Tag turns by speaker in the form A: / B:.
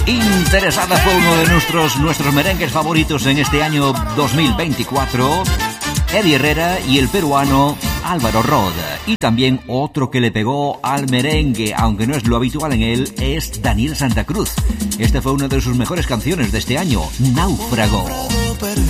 A: Interesada fue uno de nuestros merengues favoritos en este año 2024, Eddie Herrera y el peruano Álvaro Rod. Y también otro que le pegó al merengue, aunque no es lo habitual en él, es Daniel Santa Cruz. Esta fue una de sus mejores canciones de este año, Náufrago.